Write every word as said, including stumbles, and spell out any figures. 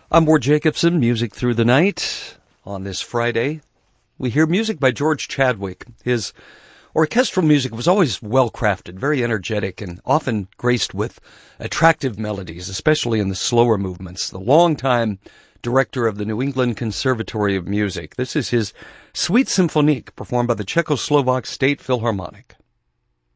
I'm Ward Jacobson, Music Through the Night. On this Friday, we hear music by George Chadwick. His orchestral music was always well-crafted, very energetic, and often graced with attractive melodies, especially in the slower movements. The longtime director of the New England Conservatory of Music. This is his Suite Symphonique, performed by the Czechoslovak State Philharmonic.